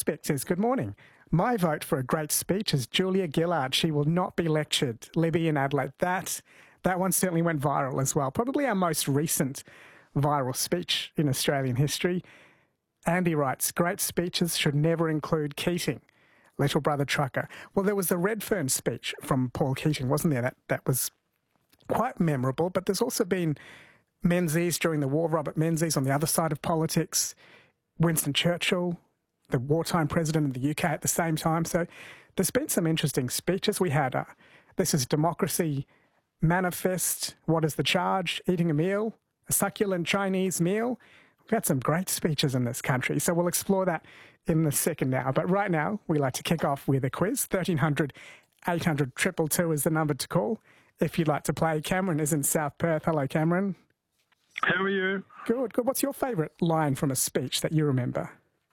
Prospectors, good morning. My vote for a great speech is Julia Gillard. She will not be lectured. Libby in Adelaide. That one certainly went viral as well. Probably our most recent viral speech in Australian history. Andy writes, great speeches should never include Keating. Little brother trucker. Well, there was the Redfern speech from Paul Keating, wasn't there? That was quite memorable, but there's also been Menzies during the war, Robert Menzies on the other side of politics, Winston Churchill, the wartime president of the UK at the same time. So there's been some interesting speeches. We had, this is Democracy Manifest, what is the charge, eating a meal, a succulent Chinese meal. We've had some great speeches in this country, so we'll explore that in the second hour. But right now, we like to kick off with a quiz. 1300 800 222 is the number to call if you'd like to play. Cameron is in South Perth. Hello, Cameron. How are you? Good, good. What's your favourite line from a speech that you remember?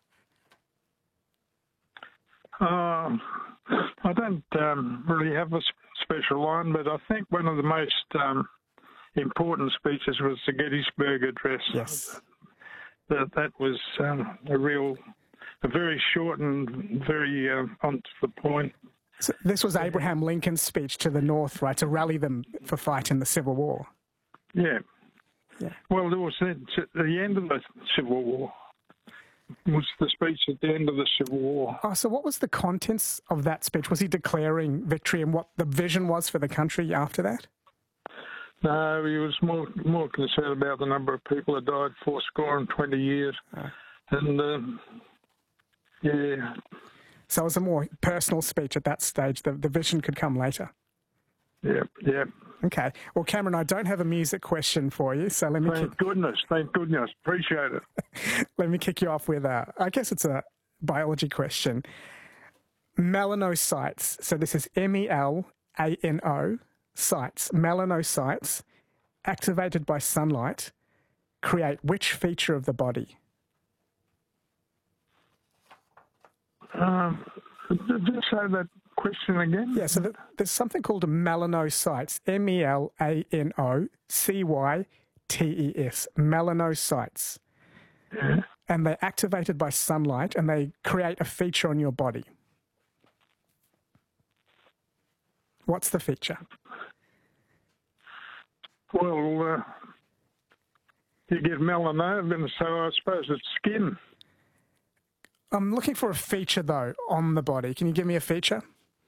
I don't really have a special line, but I think one of the most important speeches was the Gettysburg Address. Yes. That was a very short and very on to the point. So this was Abraham Lincoln's speech to the North, right, to rally them for fight in the Civil War. Yeah. Yeah. Well, it was at the end of the Civil War. It was the speech at the end of the Civil War. Oh, so what was the contents of that speech? Was he declaring victory and what the vision was for the country after that? No, he was more concerned about the number of people that died 20 years. And, yeah. So it was a more personal speech at that stage. The vision could come later. Yeah, yeah. Okay. Well, Cameron, I don't have a music question for you, so let me... Thank goodness. Appreciate it. Let me kick you off with, I guess it's a biology question. Melanocytes. So this is MELANO, cytes. Melanocytes, activated by sunlight, create which feature of the body? Just say that question again. Yeah, so there's something called melanocytes, MELANOCYTES, melanocytes. Yeah. And they're activated by sunlight and they create a feature on your body. What's the feature? Well, you get melanoma, so I suppose it's skin. I'm looking for a feature, though, on the body. Can you give me a feature?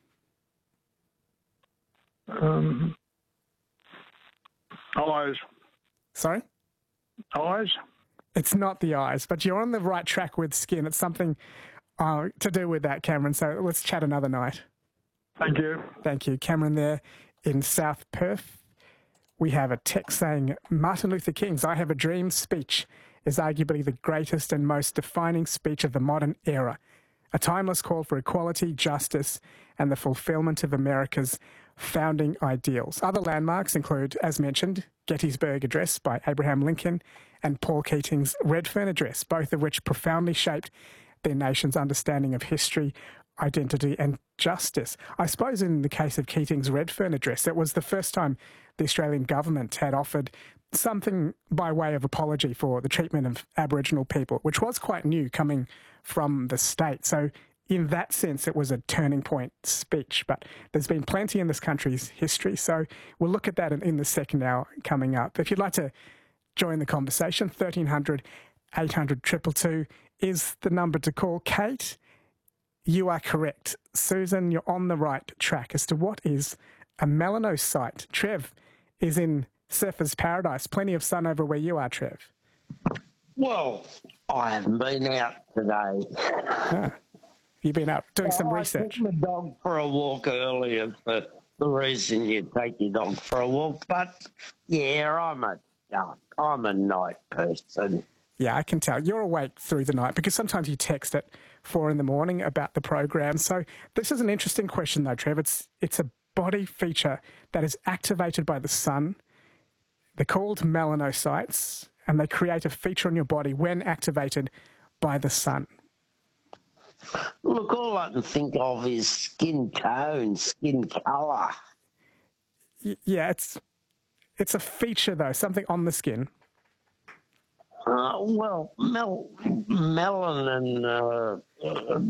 Eyes. Sorry? Eyes? It's not the eyes, but you're on the right track with skin. It's something to do with that, Cameron, so let's chat another night. Thank you. Thank you. Cameron there in South Perth. We have a text saying, Martin Luther King's I Have a Dream speech is arguably the greatest and most defining speech of the modern era. A timeless call for equality, justice, and the fulfillment of America's founding ideals. Other landmarks include, as mentioned, Gettysburg Address by Abraham Lincoln and Paul Keating's Redfern Address, both of which profoundly shaped their nation's understanding of history, identity and justice. I suppose in the case of Keating's Redfern Address, it was the first time the Australian government had offered something by way of apology for the treatment of Aboriginal people, which was quite new coming from the state. So in that sense, it was a turning point speech. But there's been plenty in this country's history, so we'll look at that in the second hour coming up. If you'd like to join the conversation, 1300 800 222 is the number to call. Kate, you are correct. Susan, you're on the right track as to what is a melanocyte. Trev is in Surfer's Paradise. Plenty of sun over where you are, Trev. Well, I haven't been out today. You've been out doing some research. I took my dog for a walk earlier for the reason you take your dog for a walk. But, yeah, I'm a night person. Yeah, I can tell. You're awake through the night because sometimes you text at 4 a.m. about the program. So this is an interesting question, though, Trev. It's a body feature that is activated by the sun. They're called melanocytes, and they create a feature on your body when activated by the sun. Look, all I can think of is skin tone, skin colour. Yeah, it's a feature, though, something on the skin. Well, melanin